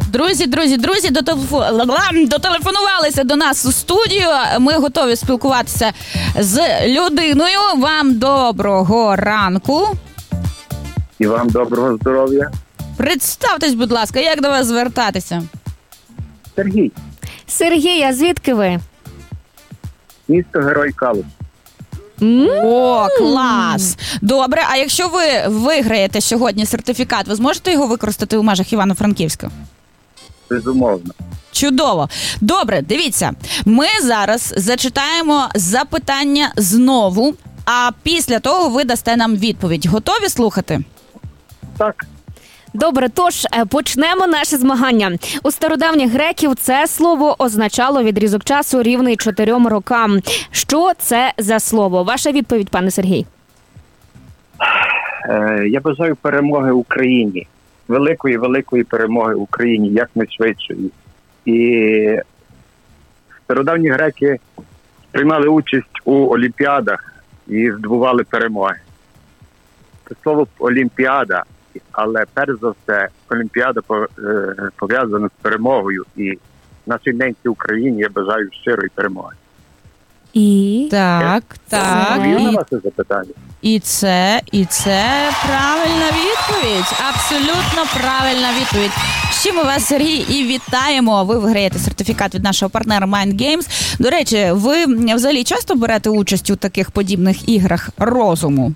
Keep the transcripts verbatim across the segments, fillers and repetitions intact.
Друзі, друзі, друзі, дотелефонувалися до нас у студію. Ми готові спілкуватися з людиною. Вам доброго ранку. І вам доброго здоров'я. Представтесь, будь ласка, як до вас звертатися? Сергій. Сергій, а звідки ви? Місто Герой Калуш. О, клас! Добре, а якщо ви виграєте сьогодні сертифікат, ви зможете його використати у межах Івано-Франківська? Безумовно. Чудово. Добре, дивіться, ми зараз зачитаємо запитання знову, а після того ви дасте нам відповідь. Готові слухати? Так. Добре, тож почнемо наше змагання. У стародавніх греків це слово означало відрізок часу рівний чотирьом рокам. Що це за слово? Ваша відповідь, пане Сергій. Е, я бажаю перемоги Україні. Великої-великої перемоги Україні, якнайшвидшої. І стародавні греки приймали участь у олімпіадах і здобували перемоги. Це слово «олімпіада», але перш за все олімпіада пов'язана з перемогою. І нашій ненці Україні я бажаю щирої перемоги. І? Так, так. Вірю на І, ваше запитання? і це, і це правильна відповідь. Абсолютно правильна відповідь. З чим ми вас, Сергій, і вітаємо. Ви виграєте сертифікат від нашого партнера Mind Games. До речі, ви взагалі часто берете участь у таких подібних іграх розуму?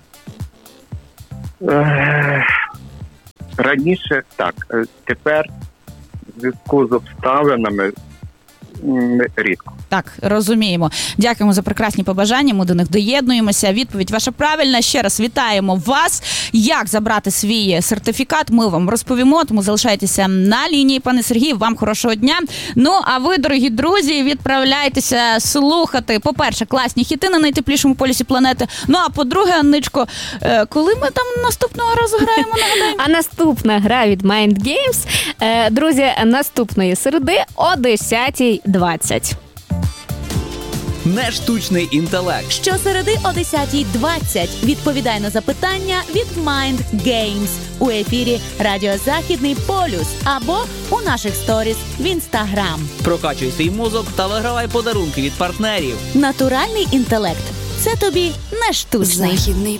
Раніше так. Тепер в зв'язку з обставинами рідко. Так, розуміємо. Дякуємо за прекрасні побажання, ми до них доєднуємося. Відповідь ваша правильна. Ще раз вітаємо вас. Як забрати свій сертифікат, ми вам розповімо, тому залишайтеся на лінії, пане Сергій, вам хорошого дня. Ну, а ви, дорогі друзі, відправляйтеся слухати, по-перше, класні хіти на найтеплішому полюсі планети. Ну, а по-друге, Анничко, коли ми там наступного разу граємо, нагадаємо? А наступна гра від Mind Games, друзі, наступної середи о десята двадцять. Нештучний інтелект. Щосереди о десята двадцять відповідай на запитання від Mind Games у ефірі Радіо Західний полюс або у наших сторіс в Інстаграм. Прокачуй свій мозок та вигравай подарунки від партнерів. Натуральний інтелект – це тобі не штучний. Західний